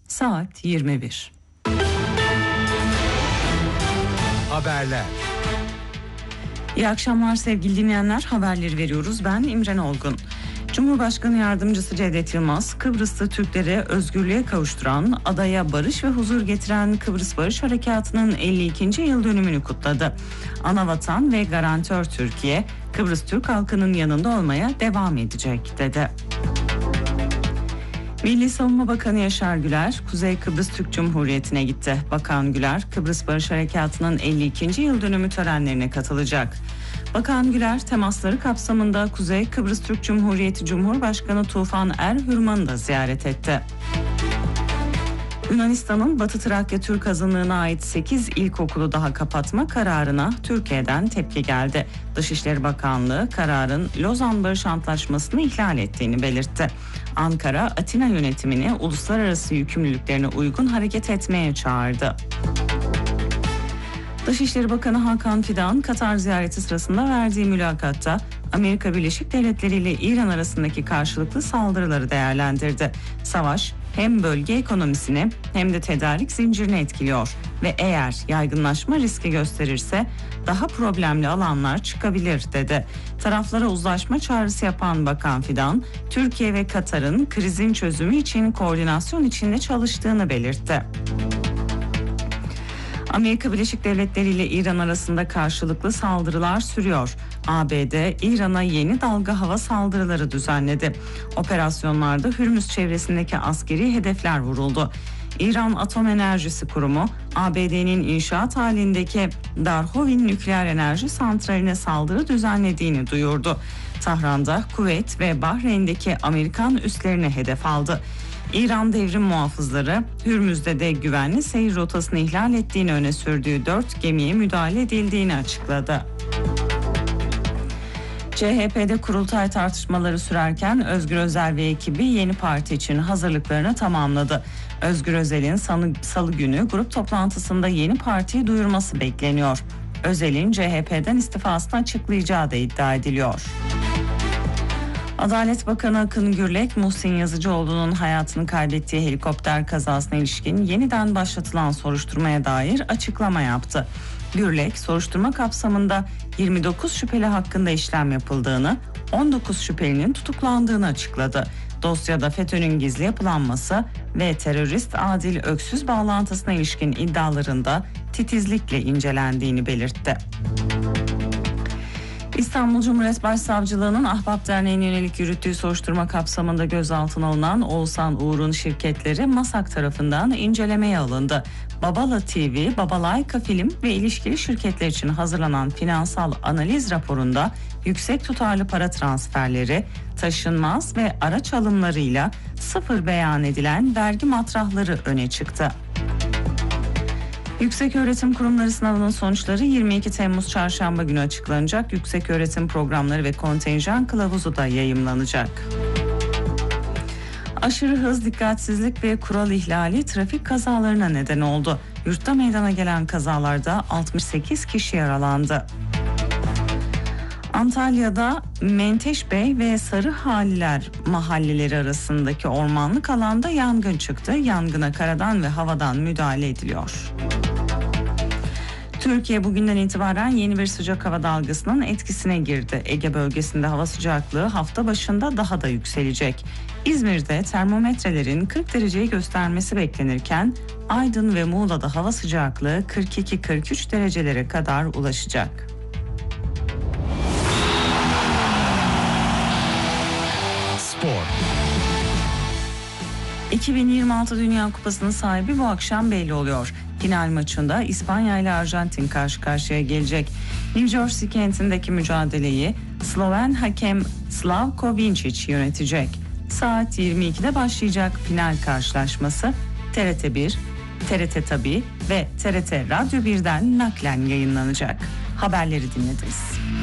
Saat 21. Haberler. İyi akşamlar sevgili dinleyenler. Haberleri veriyoruz. Ben İmren Olgun. Cumhurbaşkanı Yardımcısı Cevdet Yılmaz, Kıbrıs'ta Türkleri özgürlüğe kavuşturan, adaya barış ve huzur getiren Kıbrıs Barış Harekatı'nın 52. yıl dönümünü kutladı. Anavatan ve garantör Türkiye, Kıbrıs Türk halkının yanında olmaya devam edecek dedi. Milli Savunma Bakanı Yaşar Güler, Kuzey Kıbrıs Türk Cumhuriyeti'ne gitti. Bakan Güler, Kıbrıs Barış Harekatı'nın 52. yıl dönümü törenlerine katılacak. Bakan Güler, temasları kapsamında Kuzey Kıbrıs Türk Cumhuriyeti Cumhurbaşkanı Tufan Er-Hürman'ı da ziyaret etti. Yunanistan'ın Batı Trakya Türk azınlığına ait 8 ilkokulu daha kapatma kararına Türkiye'den tepki geldi. Dışişleri Bakanlığı kararın Lozan Barış Antlaşması'nı ihlal ettiğini belirtti. Ankara, Atina yönetimini uluslararası yükümlülüklerine uygun hareket etmeye çağırdı. Dışişleri Bakanı Hakan Fidan, Katar ziyareti sırasında verdiği mülakatta Amerika Birleşik Devletleri ile İran arasındaki karşılıklı saldırıları değerlendirdi. Savaş hem bölge ekonomisini hem de tedarik zincirini etkiliyor ve eğer yaygınlaşma riski gösterirse daha problemli alanlar çıkabilir dedi. Taraflara uzlaşma çağrısı yapan Bakan Fidan, Türkiye ve Katar'ın krizin çözümü için koordinasyon içinde çalıştığını belirtti. Amerika Birleşik Devletleri ile İran arasında karşılıklı saldırılar sürüyor. ABD, İran'a yeni dalga hava saldırıları düzenledi. Operasyonlarda Hürmüz çevresindeki askeri hedefler vuruldu. İran Atom Enerjisi Kurumu, ABD'nin inşaat halindeki Darhovin nükleer enerji santraline saldırı düzenlediğini duyurdu. Tahran'da Kuveyt ve Bahreyn'deki Amerikan üslerini hedef aldı. İran devrim muhafızları Hürmüz'de de güvenli seyir rotasını ihlal ettiğini öne sürdüğü 4 gemiye müdahale edildiğini açıkladı. CHP'de kurultay tartışmaları sürerken Özgür Özel ve ekibi yeni parti için hazırlıklarını tamamladı. Özgür Özel'in salı günü grup toplantısında yeni partiyi duyurması bekleniyor. Özel'in CHP'den istifasını açıklayacağı da iddia ediliyor. Adalet Bakanı Akın Gürlek, Muhsin Yazıcıoğlu'nun hayatını kaybettiği helikopter kazasına ilişkin yeniden başlatılan soruşturmaya dair açıklama yaptı. Gürlek, soruşturma kapsamında 29 şüpheli hakkında işlem yapıldığını, 19 şüphelinin tutuklandığını açıkladı. Dosyada FETÖ'nün gizli yapılanması ve terörist Adil Öksüz bağlantısına ilişkin iddialarında titizlikle incelendiğini belirtti. İstanbul Cumhuriyet Başsavcılığı'nın Ahbap Derneği'ne yönelik yürüttüğü soruşturma kapsamında gözaltına alınan Oğuzhan Uğur'un şirketleri MASAK tarafından incelemeye alındı. Babala TV, Babalayka Film ve ilişkili şirketler için hazırlanan finansal analiz raporunda yüksek tutarlı para transferleri, taşınmaz ve araç alımlarıyla sıfır beyan edilen vergi matrahları öne çıktı. Yükseköğretim Kurumları sınavının sonuçları 22 Temmuz Çarşamba günü açıklanacak. Yükseköğretim programları ve kontenjan kılavuzu da yayımlanacak. Aşırı hız, dikkatsizlik ve kural ihlali trafik kazalarına neden oldu. Yurtta meydana gelen kazalarda 68 kişi yaralandı. Antalya'da Menteşbey ve Sarıhaliler mahalleleri arasındaki ormanlık alanda yangın çıktı. Yangına karadan ve havadan müdahale ediliyor. Türkiye bugünden itibaren yeni bir sıcak hava dalgasının etkisine girdi. Ege bölgesinde hava sıcaklığı hafta başında daha da yükselecek. İzmir'de termometrelerin 40 dereceyi göstermesi beklenirken Aydın ve Muğla'da hava sıcaklığı 42-43 derecelere kadar ulaşacak. Spor. 2026 Dünya Kupası'nın sahibi bu akşam belli oluyor. Final maçında İspanya ile Arjantin karşı karşıya gelecek. New Jersey kentindeki mücadeleyi Sloven hakem Slavko Vincic yönetecek. Saat 22'de başlayacak final karşılaşması TRT 1, TRT Tabii ve TRT Radyo 1'den naklen yayınlanacak. Haberleri dinlediniz.